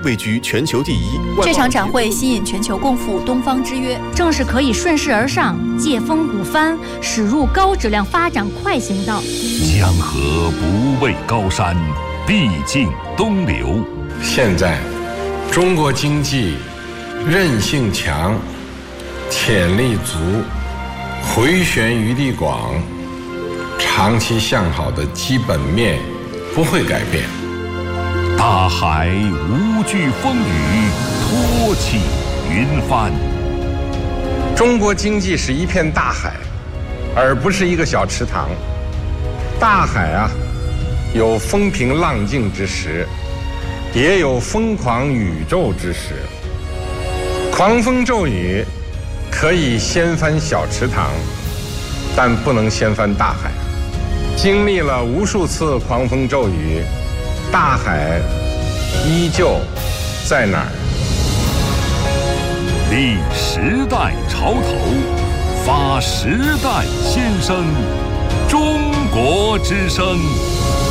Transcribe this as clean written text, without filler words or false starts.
位居全球第一。 这场展会吸引全球共赴东方之约， 正是可以顺势而上、借风鼓帆，驶入高质量发展快行道。 江河不畏高山，必尽东流。 现在，中国经济韧性强，潜力足，回旋余地广，长期向好的基本面不会改变。 大海无惧风雨，托起云帆。 中国经济是一片大海，而不是一个小池塘。大海啊，有风平浪静之时，也有疯狂宇宙之时。狂风骤雨可以掀翻小池塘，但不能掀翻大海。经历了无数次狂风骤雨，大海依旧在哪儿？ 立时代潮头，发时代心声，中国之声。